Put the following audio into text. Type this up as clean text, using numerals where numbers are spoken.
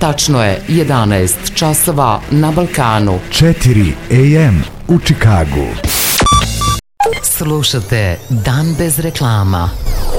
Tačno je 11 časova na Balkanu. 4 AM u Čikagu. Slušate Dan bez reklama.